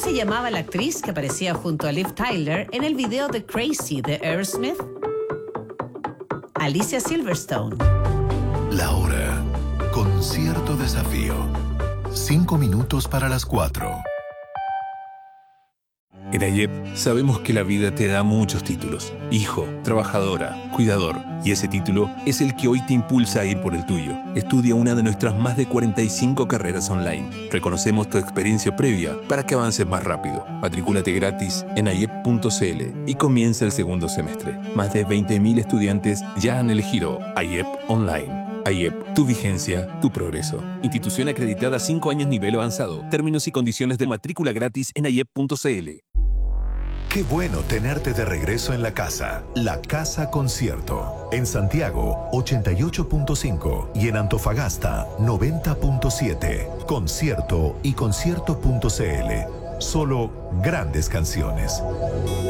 se llamaba la actriz que aparecía junto a Liv Tyler en el video de Crazy de Aerosmith? Alicia Silverstone. La hora con cierto desafío. 5 minutos para las 4. En AIEP sabemos que la vida te da muchos títulos. Hijo, trabajadora, cuidador. Y ese título es el que hoy te impulsa a ir por el tuyo. Estudia una de nuestras más de 45 carreras online. Reconocemos tu experiencia previa para que avances más rápido. Matricúlate gratis en aiep.cl y comienza el segundo semestre. Más de 20.000 estudiantes ya han elegido AIEP Online. AIEP, tu vigencia, tu progreso. Institución acreditada 5 años nivel avanzado. Términos y condiciones de matrícula gratis en aiep.cl. Qué bueno tenerte de regreso en la casa. La Casa Concierto. En Santiago, 88.5 y en Antofagasta, 90.7. Concierto y concierto.cl. Solo grandes canciones.